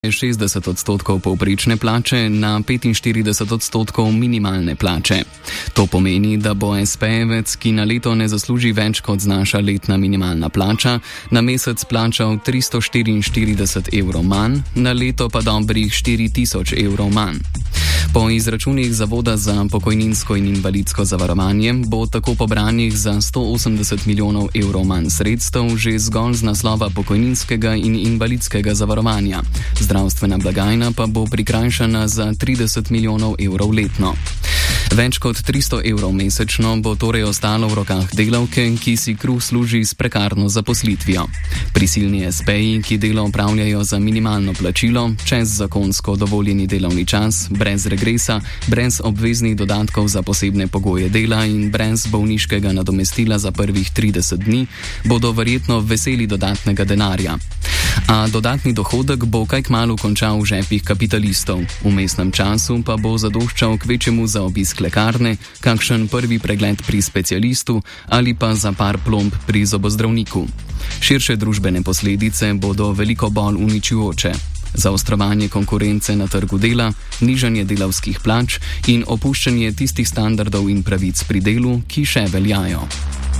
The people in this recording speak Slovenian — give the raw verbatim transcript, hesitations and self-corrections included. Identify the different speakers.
Speaker 1: šestdeset odstotkov povprečne plače na petinštirideset odstotkov minimalne plače. To pomeni, da bo espejevec, ki na leto ne zasluži več kot znaša letna minimalna plača, na mesec plačal tristo štiriinštirideset evrov manj, na leto pa dobrih štiri tisoč evrov manj. Po izračunih Zavoda za pokojninsko in invalidsko zavarovanje bo tako pobranih za sto osemdeset milijonov evrov manj sredstev že zgolj z naslova pokojninskega in invalidskega zavarovanja. Zdravstvena blagajna pa bo prikrajšana za trideset milijonov evrov letno. Več kot tristo evrov mesečno bo torej ostalo v rokah delavke, ki si kruh služi s prekarno zaposlitvijo. Prisilni espeji, ki delo opravljajo za minimalno plačilo, čez zakonsko dovoljeni delovni čas, brez regresa, brez obveznih dodatkov za posebne pogoje dela in brez bolniškega nadomestila za prvih trideset dni, bodo verjetno veseli dodatnega denarja. A dodatni dohodek bo kaj kmalu končal v žepih kapitalistov. V mestnem času pa bo zadoščal kvečjemu za obisk lekarne, kakšen prvi pregled pri specialistu ali pa za par plomb pri zobozdravniku. Širše družbene posledice bodo veliko bolj uničujoče. Zaostrovanje konkurence na trgu dela, nižanje delavskih plač in opuščanje tistih standardov in pravic pri delu, ki še veljajo.